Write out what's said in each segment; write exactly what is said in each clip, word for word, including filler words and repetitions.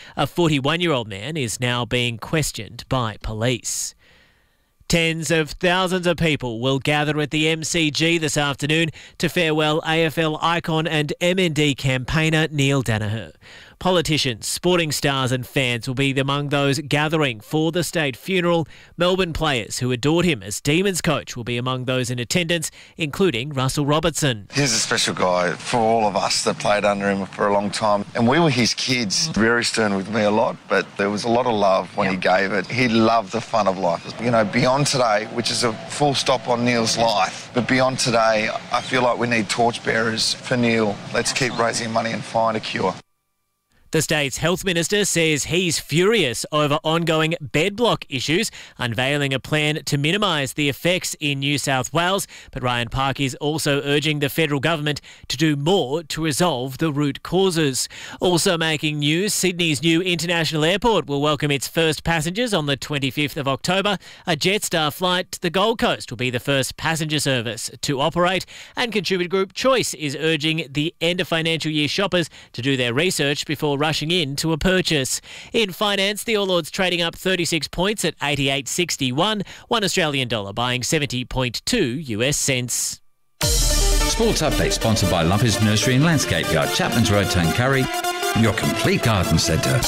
A forty-one-year-old man is now being questioned by police. Tens of thousands of people will gather at the M C G this afternoon to farewell A F L icon and M N D campaigner Neil Daniher. Politicians, sporting stars and fans will be among those gathering for the state funeral. Melbourne players who adored him as Demons coach will be among those in attendance, including Russell Robertson. He's a special guy for all of us that played under him for a long time. And we were his kids. Very stern with me a lot, but there was a lot of love when he gave it. He loved the fun of life. You know, beyond today, which is a full stop on Neil's life, but beyond today, I feel like we need torchbearers for Neil. Let's keep raising money and find a cure. The state's health minister says he's furious over ongoing bed block issues, unveiling a plan to minimise the effects in New South Wales. But Ryan Park is also urging the federal government to do more to resolve the root causes. Also making news, Sydney's new international airport will welcome its first passengers on the twenty-fifth of October. A Jetstar flight to the Gold Coast will be the first passenger service to operate. And Consumer Group Choice is urging the end of financial year shoppers to do their research before rushing in to a purchase. In finance, the All Ords trading up thirty-six points at eighty-eight sixty-one, one Australian dollar buying seventy point two U S cents. Sports Update sponsored by Lumpers Nursery and Landscape Yard, Chapman's Road, Tuncurry, your complete garden centre.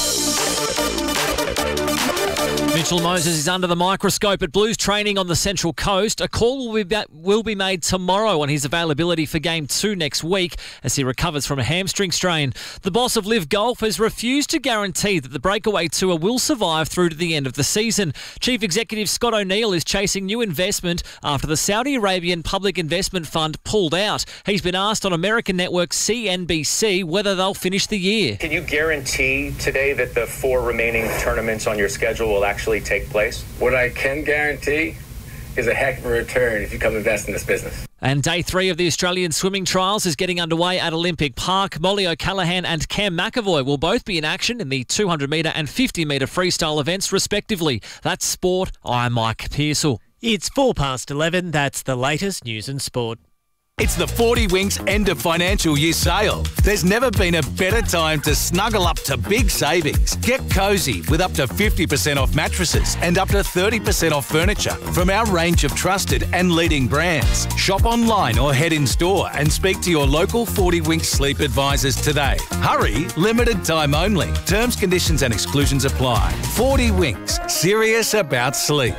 Mitchell Moses is under the microscope at Blues training on the Central Coast. A call will be, ba- will be made tomorrow on his availability for Game two next week as he recovers from a hamstring strain. The boss of Live Golf has refused to guarantee that the Breakaway Tour will survive through to the end of the season. Chief Executive Scott O'Neill is chasing new investment after the Saudi Arabian Public Investment Fund pulled out. He's been asked on American network C N B C whether they'll finish the year. Can you guarantee today that the four remaining tournaments on your schedule will actually take place? What I can guarantee is a heck of a return if you come invest in this business. And day three of the Australian swimming trials is getting underway at Olympic Park. Molly O'Callaghan and Cam McAvoy will both be in action in the two hundred metre and fifty metre freestyle events respectively. That's sport. I'm Mike Pearsall. It's four past eleven. That's the latest news and sport. It's the forty Winks end of financial year sale. There's never been a better time to snuggle up to big savings. Get cosy with up to fifty percent off mattresses and up to thirty percent off furniture from our range of trusted and leading brands. Shop online or head in store and speak to your local forty Winks sleep advisors today. Hurry, limited time only. Terms, conditions and exclusions apply. forty Winks, serious about sleep.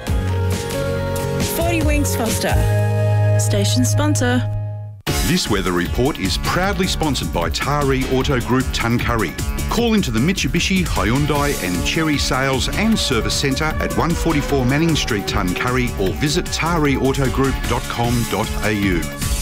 forty Winks Foster, station sponsor. This weather report is proudly sponsored by Taree Auto Group Tuncurry. Call into the Mitsubishi, Hyundai and Chery Sales and Service Centre at one forty-four Manning Street, Tuncurry, or visit taree auto group dot com dot a u.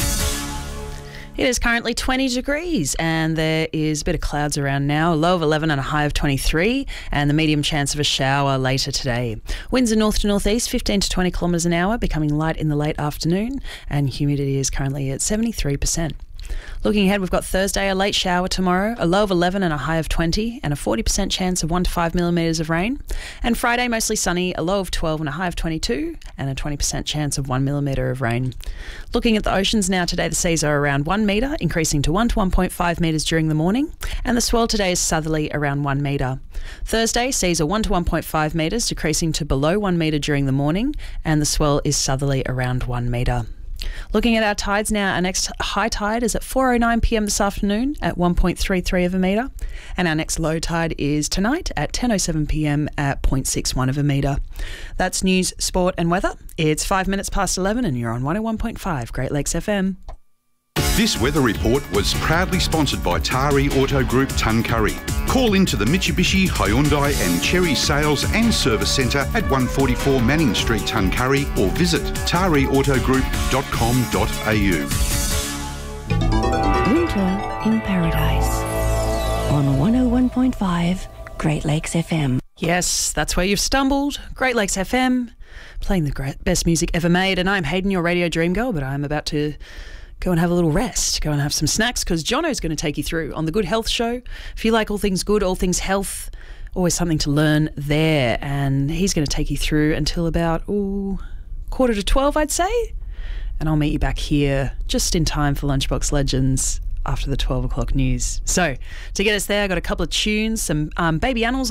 It is currently twenty degrees and there is a bit of clouds around now, a low of eleven and a high of twenty-three, and the medium chance of a shower later today. Winds are north to northeast, fifteen to twenty kilometres an hour, becoming light in the late afternoon, and humidity is currently at seventy-three percent. Looking ahead, we've got Thursday, a late shower tomorrow, a low of eleven and a high of twenty, and a forty percent chance of one to five millimetres of rain. And Friday, mostly sunny, a low of twelve and a high of twenty-two, and a twenty percent chance of one millimetre of rain. Looking at the oceans now today, the seas are around one metre, increasing to one to one point five metres during the morning, and the swell today is southerly around one metre. Thursday, seas are one to one point five metres, decreasing to below one metre during the morning, and the swell is southerly around one metre. Looking at our tides now, our next high tide is at four oh nine p m this afternoon at one point three three of a metre, and our next low tide is tonight at ten oh seven p m at zero point six one of a metre. That's news, sport and weather. It's five minutes past eleven and you're on one oh one point five Great Lakes F M. This weather report was proudly sponsored by Taree Auto Group Tuncurry. Call into the Mitsubishi, Hyundai and Chery Sales and Service Centre at one forty-four Manning Street, Tuncurry, or visit taree auto group dot com dot a u. Winter in Paradise on one oh one point five Great Lakes F M. Yes, that's where you've stumbled. Great Lakes F M, playing the great, best music ever made, and I'm Hayden, your radio dream girl, but I'm about to go and have a little rest, go and have some snacks, because Jono's going to take you through on the Good Health Show. If you like all things good, all things health, always something to learn there, and he's going to take you through until about, ooh, quarter to twelve, I'd say, and I'll meet you back here just in time for Lunchbox Legends after the twelve o'clock news. So, to get us there, I got a couple of tunes, some um, Baby Annals